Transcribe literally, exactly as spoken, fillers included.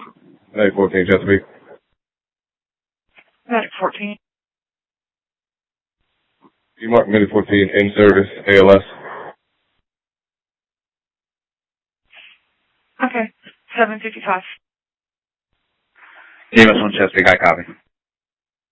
Medic fourteen, Chesapeake. Medic fourteen. You mark Medic fourteen in service, A L S. Okay, seven fifty-five. E M S one Chesapeake, I copy.